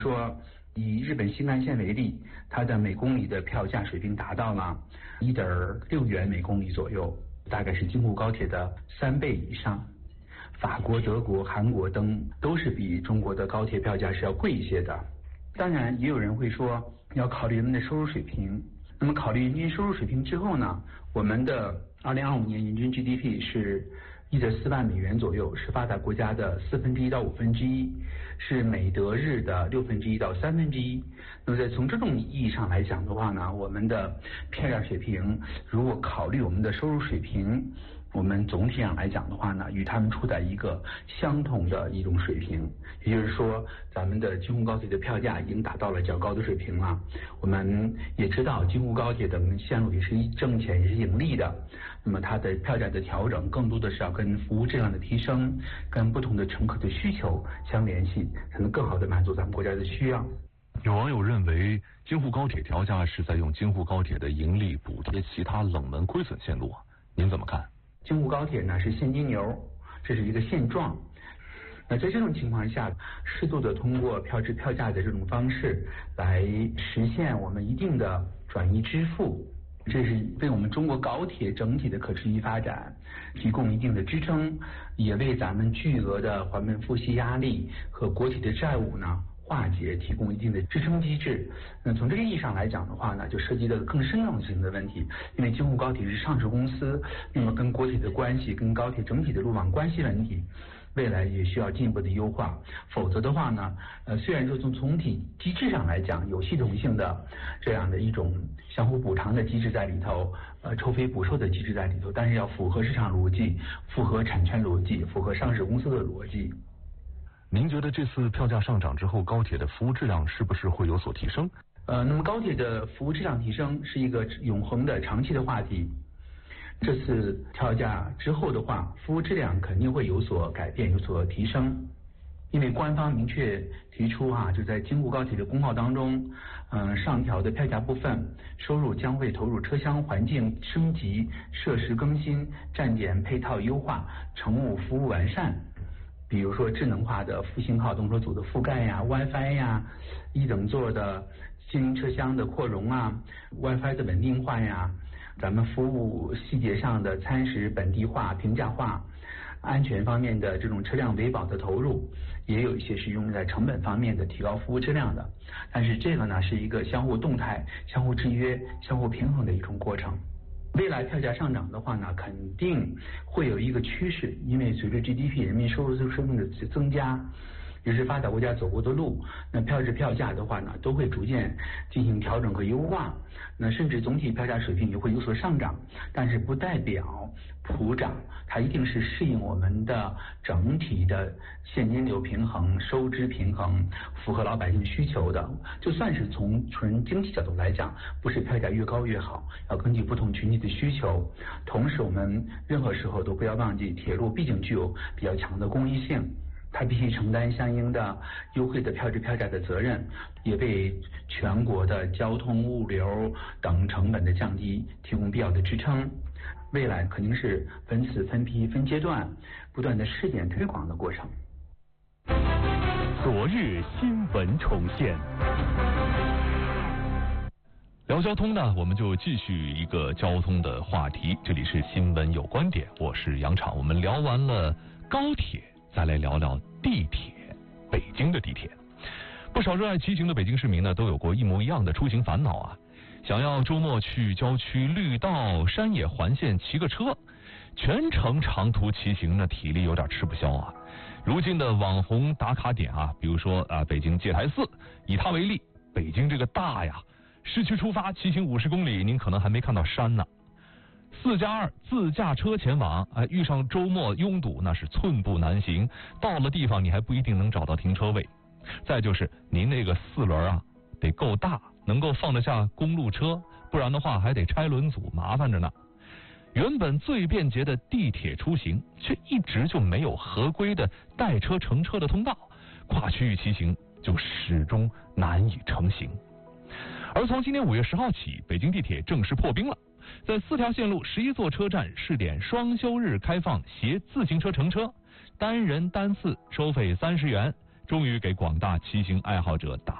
说以日本新干线为例，它的每公里的票价水平达到了1.6元每公里左右，大概是京沪高铁的3倍以上。法国、德国、韩国等都是比中国的高铁票价是要贵一些的。当然，也有人会说要考虑人们的收入水平。那么考虑人均收入水平之后呢，我们的2025年人均 GDP 是1.4万美元左右，是发达国家的1/4到1/5，是美德日的1/6到1/3。那么在从这种意义上来讲的话呢，我们的票价水平，如果考虑我们的收入水平，我们总体上来讲的话呢，与他们处在一个相同的一种水平。也就是说，咱们的京沪高铁的票价已经达到了较高的水平了。我们也知道京沪高铁的线路也是挣钱，也是盈利的。那么它的票价的调整更多的是要跟服务质量的提升，跟不同的乘客的需求相联系，才能更好的满足咱们国家的需要。 有网友认为京沪高铁调价是在用京沪高铁的盈利补贴其他冷门亏损线路啊，您怎么看？ 京沪高铁呢是现金流，这是一个现状。那在这种情况下，适度的通过票制票价的这种方式来实现我们一定的转移支付，这是为我们中国高铁整体的可持续发展提供一定的支撑，也为咱们巨额的还本付息压力和国企的债务呢化解提供一定的支撑机制。那从这个意义上来讲的话呢，就涉及到更深层性的问题，因为京沪高铁是上市公司，那么跟国铁的关系，跟高铁整体的路网关系问题，未来也需要进一步的优化。否则的话呢，虽然说从总体机制上来讲有系统性的这样的一种相互补偿的机制在里头，抽费补售的机制在里头，但是要符合市场逻辑，符合产权逻辑，符合上市公司的逻辑。 您觉得这次票价上涨之后，高铁的服务质量是不是会有所提升？ 那么高铁的服务质量提升是一个永恒的长期的话题。这次调价之后的话，服务质量肯定会有所改变，有所提升。因为官方明确提出就在京沪高铁的公告当中，上调的票价部分收入将会投入车厢环境升级、设施更新、站点配套优化、乘务服务完善。比如说智能化的副信号动车组的覆盖呀、WiFi 呀、一等座的经营车厢的扩容啊、WiFi 的稳定化呀，咱们服务细节上的餐食本地化、平价化，安全方面的这种车辆维保的投入，也有一些是用在成本方面的提高服务质量的。但是这个呢是一个相互动态、相互制约、相互平衡的一种过程。未来票价上涨的话呢，肯定会有一个趋势，因为随着 GDP 人民收入的增加，也是发达国家走过的路，那票制票价的话呢，都会逐渐进行调整和优化，那甚至总体票价水平也会有所上涨，但是不代表普涨，它一定是适应我们的整体的现金流平衡、收支平衡，符合老百姓需求的。就算是从纯经济角度来讲，不是票价越高越好，要根据不同群体的需求。同时，我们任何时候都不要忘记，铁路毕竟具有比较强的公益性。它必须承担相应的优惠的票制票价的责任，也为全国的交通物流等成本的降低提供必要的支撑。未来肯定是分次分批分阶段不断的试点推广的过程。 昨日新闻重现。 聊交通呢，我们就继续一个交通的话题。这里是新闻有观点，我是杨昶。我们聊完了高铁，再来聊聊地铁。北京的地铁，不少热爱骑行的北京市民呢，都有过一模一样的出行烦恼啊。想要周末去郊区绿道、山野环线骑个车，全程长途骑行呢，体力有点吃不消啊。如今的网红打卡点啊，比如说北京戒台寺，以它为例，北京这个大呀，市区出发骑行50公里，您可能还没看到山呢。4+2自驾车前往，遇上周末拥堵，那是寸步难行。到了地方，你还不一定能找到停车位。再就是您那个4轮啊，得够大，能够放得下公路车，不然的话还得拆轮组，麻烦着呢。原本最便捷的地铁出行，却一直就没有合规的带车乘车的通道，跨区域骑行就始终难以成行。而从今年5月10号起，北京地铁正式破冰了。在4条线路11座车站试点双休日开放携自行车乘车，单人单次收费30元， 终于给广大骑行爱好者打